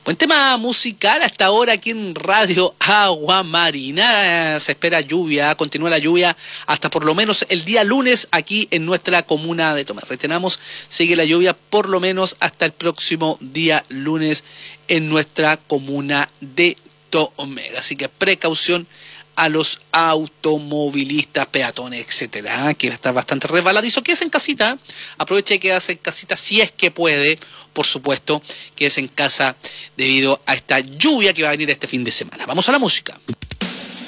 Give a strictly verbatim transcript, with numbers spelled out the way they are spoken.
Buen tema musical hasta ahora aquí en Radio Agua Marina. Se espera lluvia, continúa la lluvia hasta por lo menos el día lunes aquí en nuestra comuna de Tomé. Retenamos, sigue la lluvia por lo menos hasta el próximo día lunes en nuestra comuna de Tomé. Así que precaución a los automovilistas, peatones, etcétera, que va a estar bastante resbaladizo. Quédese en casita, aproveche que quédese en casita si es que puede, por supuesto, quédese en casa debido a esta lluvia que va a venir este fin de semana. Vamos a la música.